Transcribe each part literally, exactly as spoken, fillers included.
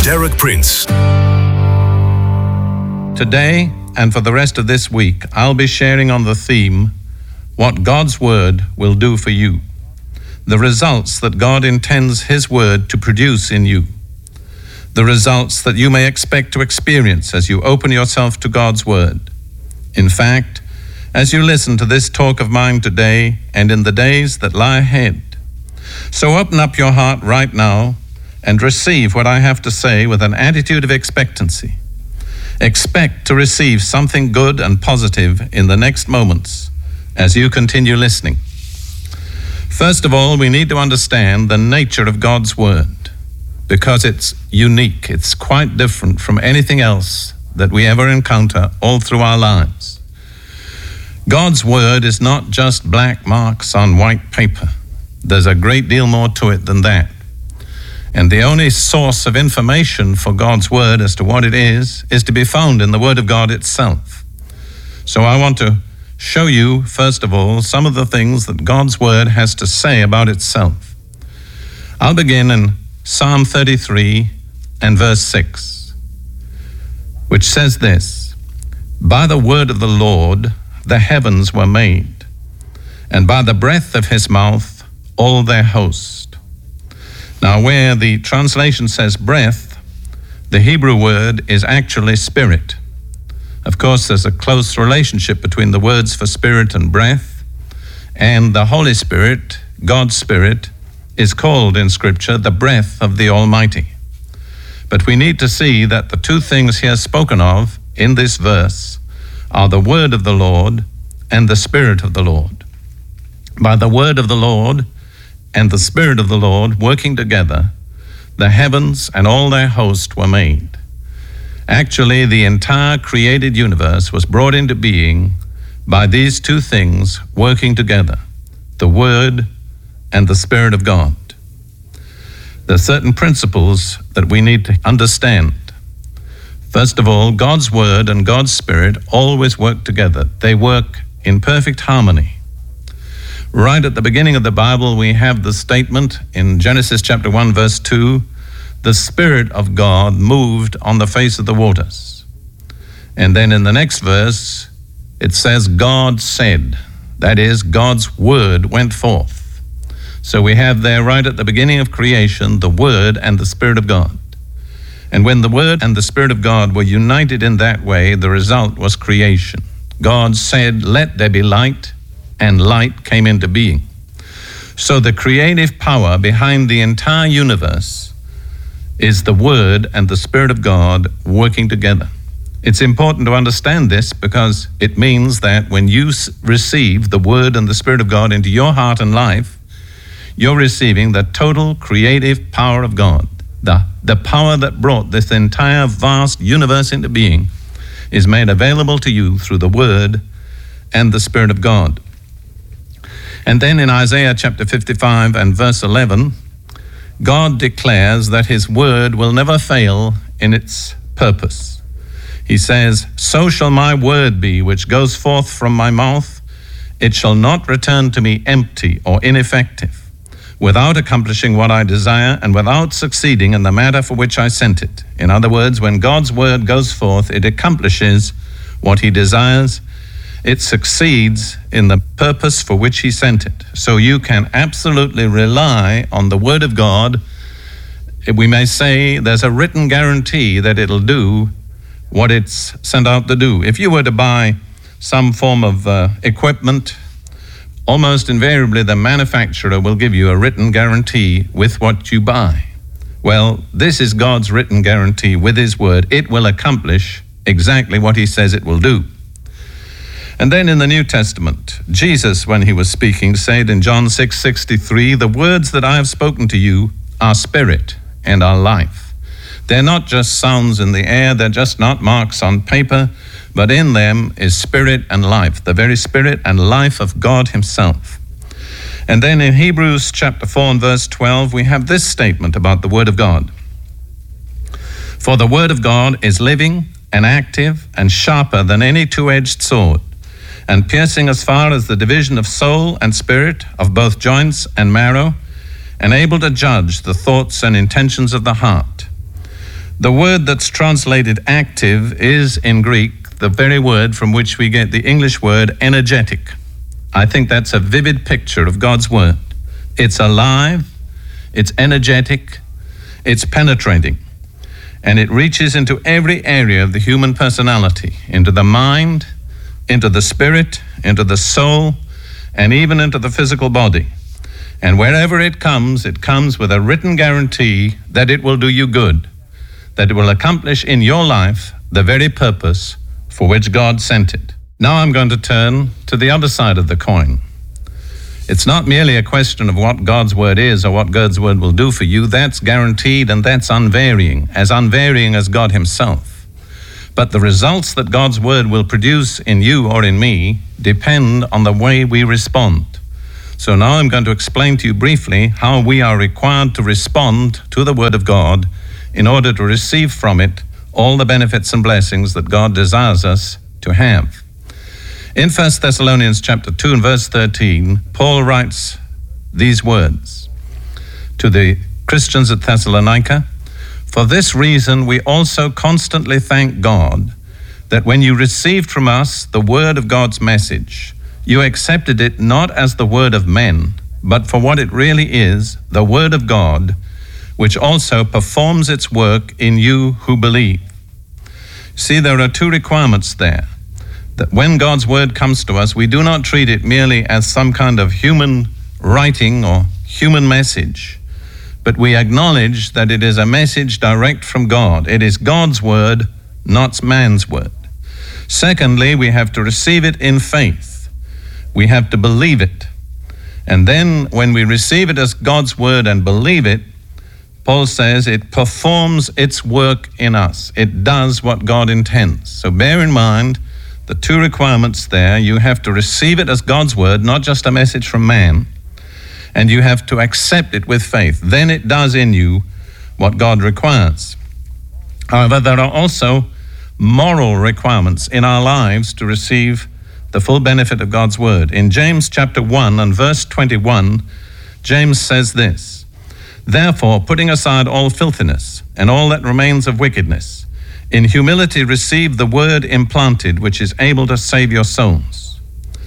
Derek Prince. Today, and for the rest of this week, I'll be sharing on the theme, what God's Word will do for you. The results that God intends His Word to produce in you. The results that you may expect to experience as you open yourself to God's Word. In fact, as you listen to this talk of mine today and in the days that lie ahead. So open up your heart right now and receive what I have to say with an attitude of expectancy. Expect to receive something good and positive in the next moments as you continue listening. First of all, we need to understand the nature of God's Word because it's unique. It's quite different from anything else that we ever encounter all through our lives. God's Word is not just black marks on white paper. There's a great deal more to it than that. And the only source of information for God's Word as to what it is, is to be found in the Word of God itself. So I want to show you, first of all, some of the things that God's Word has to say about itself. I'll begin in Psalm thirty-three and verse six, which says this, "By the word of the Lord the heavens were made, and by the breath of His mouth all their host." Now, where the translation says breath, the Hebrew word is actually spirit. Of course, there's a close relationship between the words for spirit and breath, and the Holy Spirit, God's Spirit, is called in Scripture the breath of the Almighty. But we need to see that the two things here spoken of in this verse are the word of the Lord and the Spirit of the Lord. By the word of the Lord and the Spirit of the Lord working together, the heavens and all their host were made. Actually, the entire created universe was brought into being by these two things working together, the Word and the Spirit of God. There are certain principles that we need to understand. First of all, God's Word and God's Spirit always work together. They work in perfect harmony. Right at the beginning of the Bible, we have the statement in Genesis chapter one, verse two, the Spirit of God moved on the face of the waters. And then in the next verse, it says, God said, that is, God's word went forth. So we have there right at the beginning of creation, the Word and the Spirit of God. And when the Word and the Spirit of God were united in that way, the result was creation. God said, let there be light, and light came into being. So the creative power behind the entire universe is the Word and the Spirit of God working together. It's important to understand this because it means that when you receive the Word and the Spirit of God into your heart and life, you're receiving the total creative power of God. The, the power that brought this entire vast universe into being is made available to you through the Word and the Spirit of God. And then in Isaiah chapter fifty-five and verse eleven, God declares that His word will never fail in its purpose. He says, so shall my word be which goes forth from my mouth. It shall not return to me empty or ineffective, without accomplishing what I desire and without succeeding in the matter for which I sent it. In other words, when God's word goes forth, it accomplishes what He desires. It succeeds in the purpose for which He sent it. So you can absolutely rely on the Word of God. We may say there's a written guarantee that it'll do what it's sent out to do. If you were to buy some form of uh, equipment, almost invariably the manufacturer will give you a written guarantee with what you buy. Well, this is God's written guarantee with His Word. It will accomplish exactly what He says it will do. And then in the New Testament, Jesus, when He was speaking, said in John six sixty-three, the words that I have spoken to you are spirit and are life. They're not just sounds in the air, they're just not marks on paper, but in them is spirit and life, the very spirit and life of God Himself. And then in Hebrews chapter four and verse twelve, we have this statement about the Word of God. For the Word of God is living and active and sharper than any two-edged sword, and piercing as far as the division of soul and spirit, of both joints and marrow, and able to judge the thoughts and intentions of the heart. The word that's translated active is, in Greek, the very word from which we get the English word energetic. I think that's a vivid picture of God's word. It's alive, it's energetic, it's penetrating, and it reaches into every area of the human personality, into the mind, into the spirit, into the soul, and even into the physical body. And wherever it comes, it comes with a written guarantee that it will do you good, that it will accomplish in your life the very purpose for which God sent it. Now I'm going to turn to the other side of the coin. It's not merely a question of what God's word is or what God's word will do for you. That's guaranteed and that's unvarying, as unvarying as God himself. But the results that God's word will produce in you or in me depend on the way we respond. So now I'm going to explain to you briefly how we are required to respond to the word of God in order to receive from it all the benefits and blessings that God desires us to have. In First Thessalonians chapter two and verse thirteen, Paul writes these words to the Christians at Thessalonica: "For this reason we also constantly thank God that when you received from us the word of God's message, you accepted it not as the word of men, but for what it really is, the word of God, which also performs its work in you who believe." See, there are two requirements there. That when God's word comes to us, we do not treat it merely as some kind of human writing or human message, but we acknowledge that it is a message direct from God. It is God's word, not man's word. Secondly, we have to receive it in faith. We have to believe it. And then when we receive it as God's word and believe it, Paul says it performs its work in us. It does what God intends. So bear in mind the two requirements there. You have to receive it as God's word, not just a message from man, and you have to accept it with faith. Then it does in you what God requires. However, there are also moral requirements in our lives to receive the full benefit of God's word. In James chapter one and verse twenty-one, James says this: "Therefore, putting aside all filthiness and all that remains of wickedness, in humility receive the word implanted, which is able to save your souls."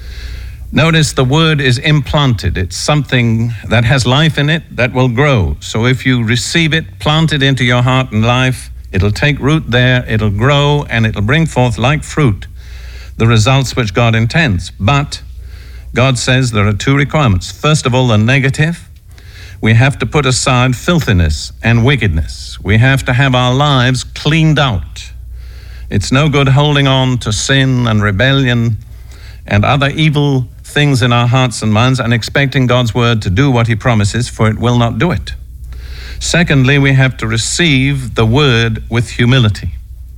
Notice the word is implanted. It's something that has life in it that will grow. So if you receive it, plant it into your heart and life, it'll take root there, it'll grow, and it'll bring forth like fruit the results which God intends. But God says there are two requirements. First of all, the negative. We have to put aside filthiness and wickedness. We have to have our lives cleaned out. It's no good holding on to sin and rebellion and other evil things in our hearts and minds and expecting God's word to do what he promises, for it will not do it. Secondly, we have to receive the word with humility.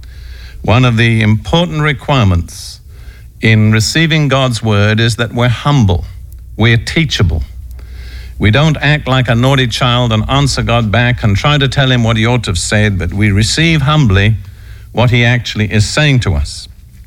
One of the important requirements in receiving God's word is that we're humble, we're teachable. We don't act like a naughty child and answer God back and try to tell him what he ought to have said, but we receive humbly what he actually is saying to us.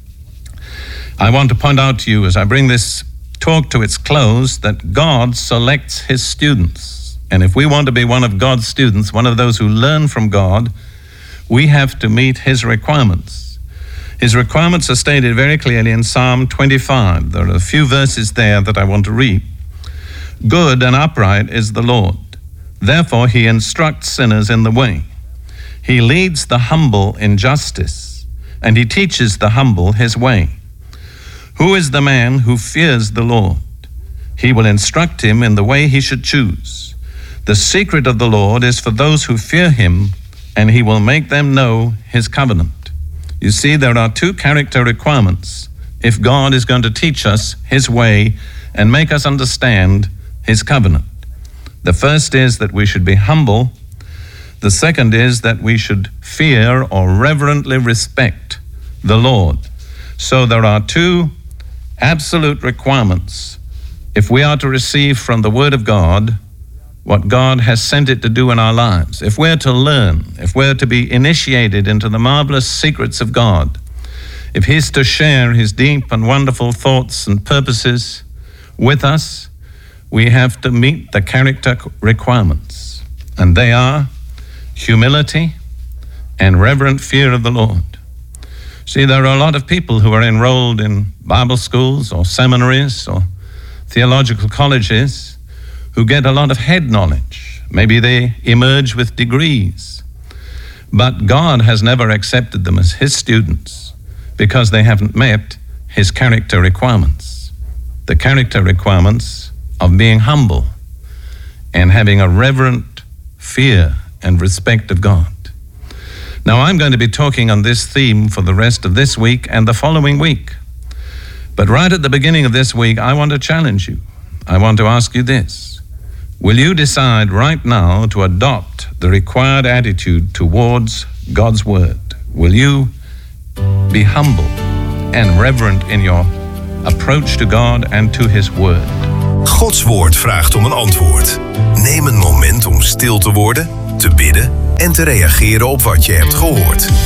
I want to point out to you as I bring this talk to its close that God selects his students. And if we want to be one of God's students, one of those who learn from God, we have to meet his requirements. His requirements are stated very clearly in Psalm twenty-five. There are a few verses there that I want to read. "Good and upright is the Lord. Therefore he instructs sinners in the way. He leads the humble in justice, and he teaches the humble his way. Who is the man who fears the Lord? He will instruct him in the way he should choose. The secret of the Lord is for those who fear him, and he will make them know his covenant." You see, there are two character requirements if God is going to teach us his way and make us understand his covenant. The first is that we should be humble. The second is that we should fear or reverently respect the Lord. So there are two absolute requirements if we are to receive from the Word of God what God has sent it to do in our lives. If we're to learn, if we're to be initiated into the marvelous secrets of God, if he's to share his deep and wonderful thoughts and purposes with us, we have to meet the character requirements. And they are humility, and reverent fear of the Lord. See, there are a lot of people who are enrolled in Bible schools or seminaries or theological colleges who get a lot of head knowledge. Maybe they emerge with degrees. But God has never accepted them as his students because they haven't met his character requirements. The character requirements of being humble and having a reverent fear and respect of God. Now, I'm going to be talking on this theme for the rest of this week and the following week. But right at the beginning of this week, I want to challenge you. I want to ask you this. Will you decide right now to adopt the required attitude towards God's Word? Will you be humble and reverent in your approach to God and to His Word? Gods Woord vraagt om een antwoord. Neem een moment om stil te worden, te bidden en te reageren op wat je hebt gehoord.